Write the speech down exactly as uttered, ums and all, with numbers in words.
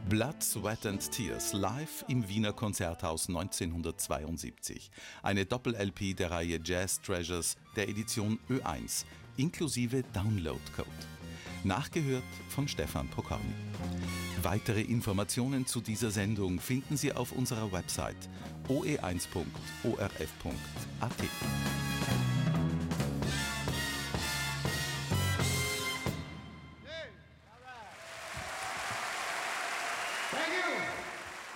Blood, Sweat and Tears live im Wiener Konzerthaus neunzehnhundertzweiundsiebzig. Eine Doppel-L P der Reihe Jazz Treasures der Edition Ö eins, inklusive Download-Code. Nachgehört von Stefan Pokorny. Weitere Informationen zu dieser Sendung finden Sie auf unserer Website o e eins punkt o r f punkt a t.